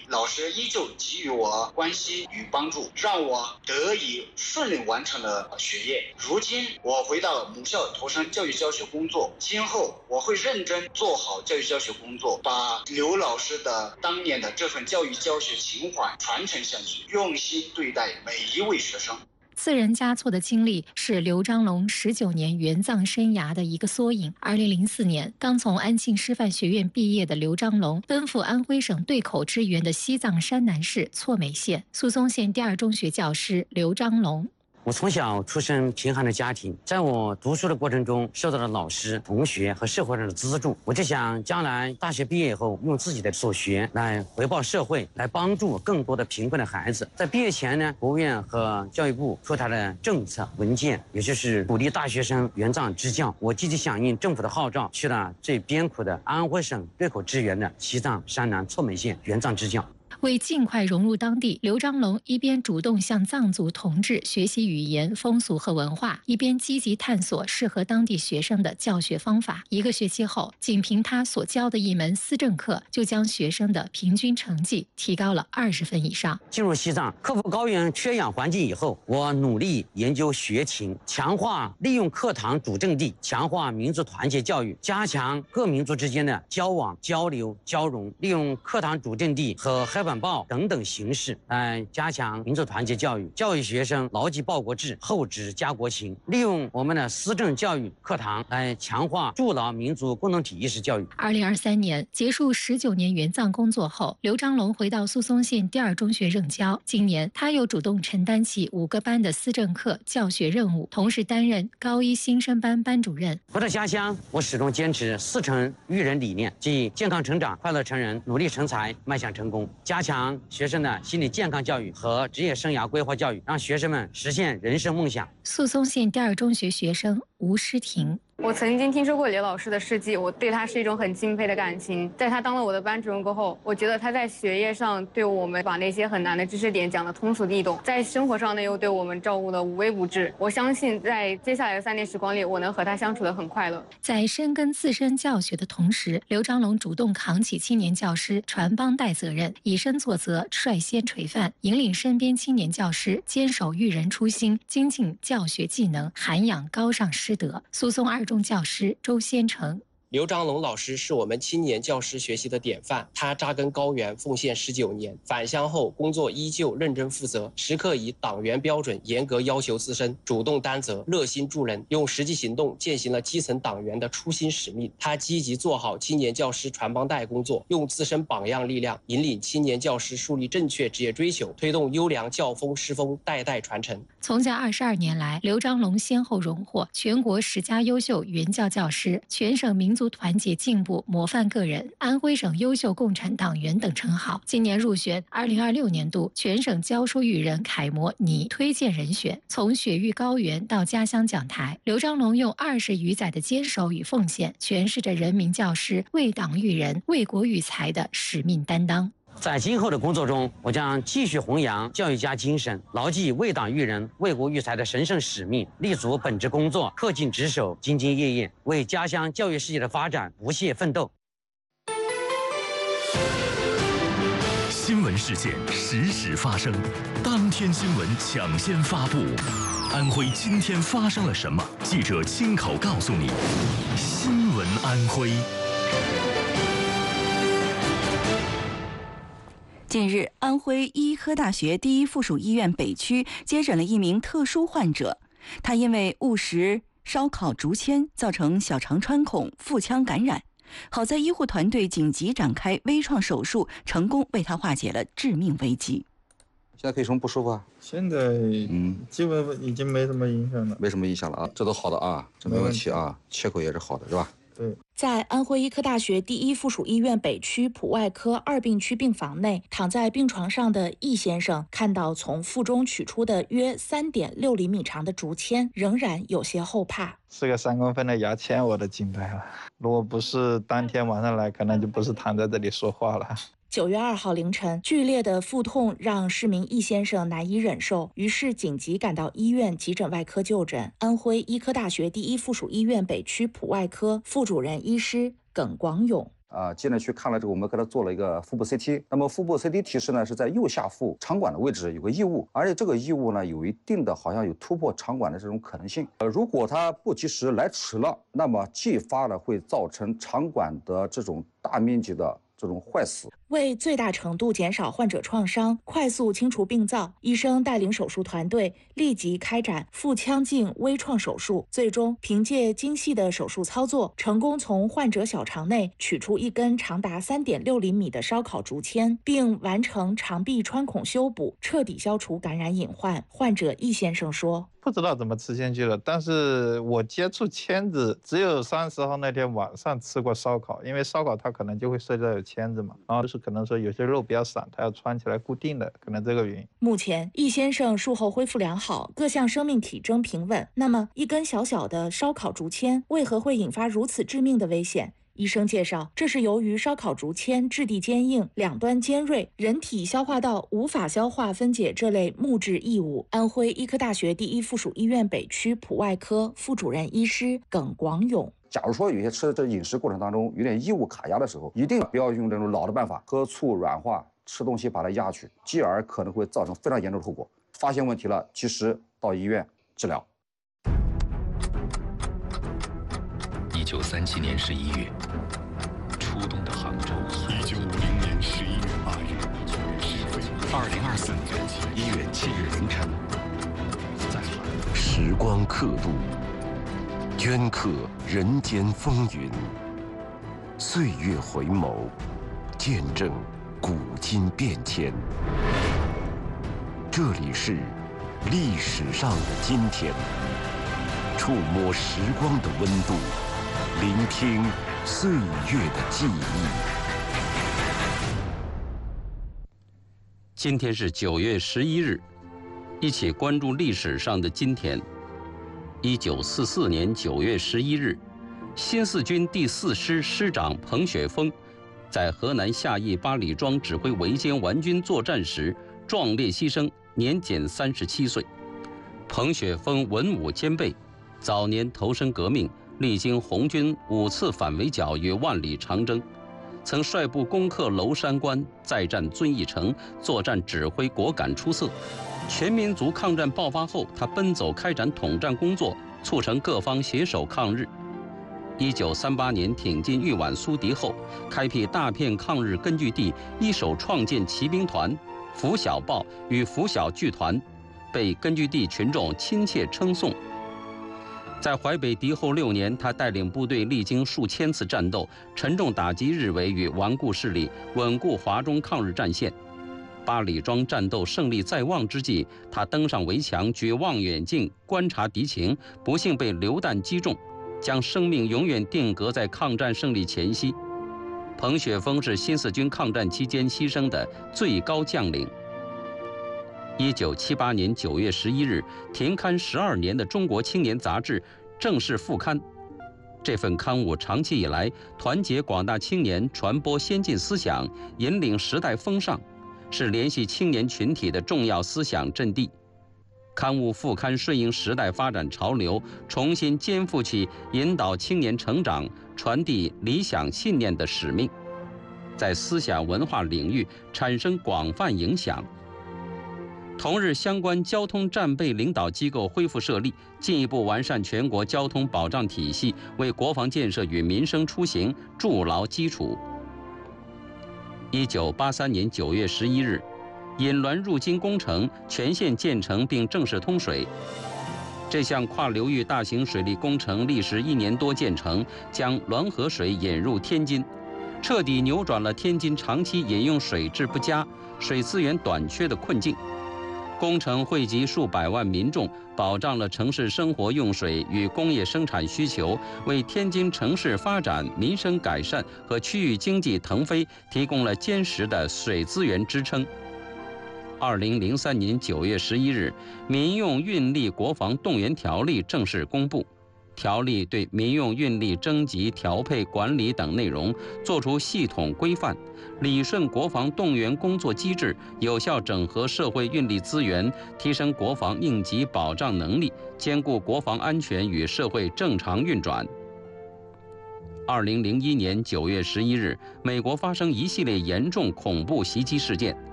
老师依旧给予我关心与帮助，让我得以顺利完成了学业。如今我回到母校投身教育教学工作，今后我会认真做好教育教学工作，把刘老师的当年的这份教育教学情怀传承下去，用心对待每一位学生。 四人加措的经历是刘章龙19年援藏生涯的一个缩影。2004年，刚从安庆师范学院毕业的刘章龙奔赴安徽省对口支援的西藏山南市错美县，肃松县第二中学教师刘章龙。 我从小出身贫寒的家庭，在我读书的过程中，受到了老师、同学和社会上的资助。我就想，将来大学毕业以后，用自己的所学来回报社会，来帮助更多的贫困的孩子。在毕业前呢，国务院和教育部出台了政策文件，也就是鼓励大学生援藏支教。我积极响应政府的号召，去了最边苦的安徽省对口支援的西藏山南错美县援藏支教。 为尽快融入当地，刘章龙一边主动向藏族同志学习语言、风俗和文化，一边积极探索适合当地学生的教学方法。1个学期后，仅凭他所教的一门思政课，就将学生的平均成绩提高了20分以上。 进入西藏，克服高原缺氧环境以后，我努力研究学情，强化利用课堂主阵地，强化民族团结教育，加强各民族之间的交往、交流、交融，利用课堂主阵地和黑板报等等形式来加强民族团结教育，教育学生牢记报国志，厚植家国情，利用我们的思政教育课堂来强化筑牢民族共同体意识教育。 2023年结束19年援藏工作后，刘章龙回到肃松县第二中学任教。今年他又主动承担起5个班的思政课教学任务，同时担任高一新生班班主任。 回到家乡，我始终坚持4成育人理念，即健康成长、快乐成人、努力成才、迈向成功。加强学生的心理健康教育和职业生涯规划教育，让学生们实现人生梦想。 肃松县第二中学学生吴诗婷。 我曾经听说过刘老师的事迹，我对他是一种很敬佩的感情。在他当了我的班主任过后，我觉得他在学业上对我们把那些很难的知识点讲得通俗易懂，在生活上呢又对我们照顾得无微不至。我相信在接下来的3年时光里，我能和他相处得很快乐。 在深耕自身教学的同时，刘章龙主动扛起青年教师传帮带责任，以身作则，率先垂范，引领身边青年教师坚守育人初心，精进教学技能，涵养高尚师德。肃松2中教师周先成。 刘章龙老师是我们青年教师学习的典范，他扎根高原奉献19年，返乡后工作依旧认真负责，时刻以党员标准严格要求自身，主动担责，热心助人，用实际行动践行了基层党员的初心使命。他积极做好青年教师传帮带工作，用自身榜样力量引领青年教师树立正确职业追求，推动优良教风师风代代传承。 从教22年来，刘章龙先后荣获全国10佳优秀援教教师、全省民族团结进步模范个人、安徽省优秀共产党员等称号。今年入选2026年度全省教书育人楷模拟推荐人选。从雪域高原到家乡讲台，刘章龙用20余载的坚守与奉献，诠释着人民教师为党育人、为国育才的使命担当。 在今后的工作中，我将继续弘扬教育家精神，牢记为党育人、为国育才的神圣使命，立足本职工作，恪尽职守，兢兢业业，为家乡教育事业的发展不懈奋斗。 新闻事件实时发生，当天新闻抢先发布。安徽今天发生了什么？记者亲口告诉你。新闻安徽。 近日，安徽医科大学第一附属医院北区接诊了一名特殊患者，他因为误食烧烤竹签，造成小肠穿孔、腹腔感染。好在医护团队紧急展开微创手术，成功为他化解了致命危机。 现在可以什么不舒服啊？ 现在基本已经没什么影响了， 没什么影响了啊，这都好的啊，这没问题啊，切口也是好的，是吧？ 对。 在安徽医科大学第一附属医院北区普外科2病区病房内，躺在病床上的易先生看到从腹中取出的约3.6厘米长的竹签，仍然有些后怕。 是个3公分的牙签，我都惊呆了。如果不是当天晚上来，可能就不是躺在这里说话了。 9月2号凌晨，剧烈的腹痛让市民易先生难以忍受，于是紧急赶到医院急诊外科就诊。安徽医科大学第一附属医院北区普外科副主任医师耿广勇， 进了去看了之后，我们给他做了一个腹部 CT。那么腹部 CT 提示呢是在右下腹肠管的位置有个异物，而且这个异物呢有一定的好像有突破肠管的这种可能性。如果它不及时来迟了，那么继发了会造成肠管的这种大面积的这种坏死。 为最大程度减少患者创伤，快速清除病灶，医生带领手术团队立即开展腹腔镜微创手术，最终凭借精细的手术操作，成功从患者小肠内取出一根长达3.6厘米的烧烤竹签，并完成肠壁穿孔修补，彻底消除感染隐患。患者易先生说：“ 不知道怎么吃进去了，但是我接触签子只有30号那天晚上吃过烧烤，因为烧烤它可能就会涉及到有签子嘛，然后就是可能说有些肉比较散，它要穿起来固定的，可能这个原因。” 目前易先生术后恢复良好，各项生命体征平稳。那么一根小小的烧烤竹签为何会引发如此致命的危险？医生介绍，这是由于烧烤竹签质地坚硬，两端尖锐，人体消化道无法消化分解这类木质异物。安徽医科大学第一附属医院北区普外科副主任医师耿广勇： 假如说有些吃的这饮食过程当中有点异物卡压的时候，一定不要用这种老的办法，喝醋软化，吃东西把它压去，继而可能会造成非常严重的后果。发现问题了，及时到医院治疗。 1937年11月，初冬的杭州。 1950年11月8日，2024年1月7日凌晨，在时光刻度，镌刻人间风云；岁月回眸，见证古今变迁。这里是历史上的今天，触摸时光的温度，聆听岁月的记忆。 今天是9月11日，一起关注历史上的今天。1944年9月11日，新四军第4师师长彭雪枫在河南夏邑八里庄指挥围歼顽军作战时壮烈牺牲，年仅37岁。彭雪枫文武兼备，早年投身革命，历经红军5次反围剿与万里长征，曾率部攻克娄山关，再战遵义城，作战指挥果敢出色。全民族抗战爆发后，他奔走开展统战工作，促成各方携手抗日。1938年挺进豫皖苏敌后，开辟大片抗日根据地，一手创建骑兵团、拂晓报与拂晓剧团，被根据地群众亲切称颂。在淮北敌后6年，他带领部队历经数千次战斗，沉重打击日伪与顽固势力，稳固华中抗日战线。八里庄战斗胜利在望之际，他登上围墙，举望远镜观察敌情，不幸被榴弹击中，将生命永远定格在抗战胜利前夕。彭雪枫是新四军抗战期间牺牲的最高将领。1978年9月11日，停刊12年的《中国青年》杂志正式复刊。这份刊物长期以来团结广大青年，传播先进思想，引领时代风尚，是联系青年群体的重要思想阵地。刊物复刊顺应时代发展潮流，重新肩负起引导青年成长、传递理想信念的使命，在思想文化领域产生广泛影响。同日，相关交通战备领导机构恢复设立，进一步完善全国交通保障体系，为国防建设与民生出行筑牢基础。1983年9月11日，引滦入京工程全线建成并正式通水。这项跨流域大型水利工程历时1年多建成，将滦河水引入天津，彻底扭转了天津长期饮用水质不佳、水资源短缺的困境。工程惠及数百万民众，保障了城市生活用水与工业生产需求，为天津城市发展、民生改善和区域经济腾飞提供了坚实的水资源支撑。2003年9月11日，《民用运力国防动员条例》正式公布。条例对民用运力征集、调配、管理等内容作出系统规范，理顺国防动员工作机制，有效整合社会运力资源，提升国防应急保障能力，兼顾国防安全与社会正常运转。 2001年9月11日，美国发生一系列严重恐怖袭击事件，